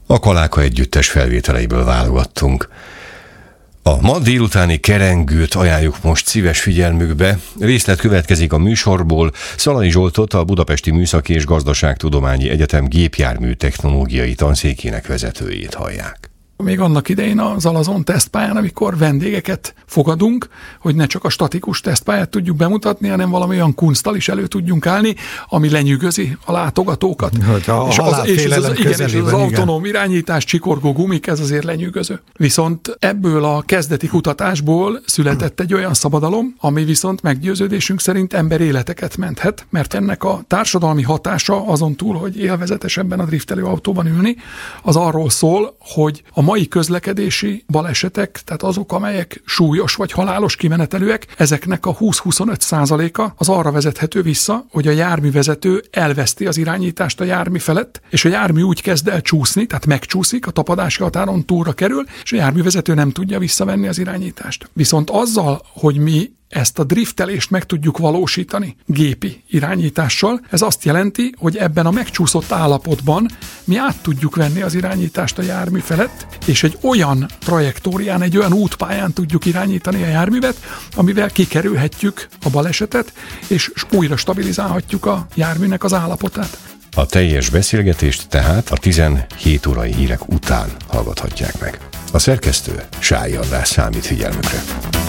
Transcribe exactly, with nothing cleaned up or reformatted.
A Kaláka együttes felvételeiből válogattunk. A ma délutáni kerengőt ajánljuk most szíves figyelmükbe. Részlet következik a műsorból. Szalai Zsoltot, a Budapesti Műszaki és Gazdaságtudományi Egyetem gépjármű technológiai tanszékének vezetőjét hallják. Még annak idején az Alazon tesztpályán, amikor vendégeket fogadunk, hogy ne csak a statikus tesztpályát tudjuk bemutatni, hanem valami olyan kunszttal is elő tudjunk állni, ami lenyűgözi a látogatókat. A és az, és az, az, igen, és az autonóm irányítás, csikorgó gumik, ez azért lenyűgöző. Viszont ebből a kezdeti kutatásból született egy olyan szabadalom, ami viszont meggyőződésünk szerint emberéleteket menthet, mert ennek a társadalmi hatása azon túl, hogy élvezetes ebben a driftelő autóban ülni, az arról szól, hogy a mai közlekedési balesetek, tehát azok, amelyek súlyos vagy halálos kimenetelőek, ezeknek a húsz-huszonöt százaléka az arra vezethető vissza, hogy a járművezető elveszti az irányítást a jármű felett, és a jármű úgy kezd el csúszni, tehát megcsúszik, a tapadási határon túlra kerül, és a járművezető nem tudja visszavenni az irányítást. Viszont azzal, hogy mi ezt a driftelést meg tudjuk valósítani gépi irányítással, ez azt jelenti, hogy ebben a megcsúszott állapotban mi át tudjuk venni az irányítást a jármű felett, és egy olyan trajektórián, egy olyan útpályán tudjuk irányítani a járművet, amivel kikerülhetjük a balesetet, és újra stabilizálhatjuk a járműnek az állapotát. A teljes beszélgetést tehát a tizenhét órai hírek után hallgathatják meg. A szerkesztő Sályi András számít figyelmükre.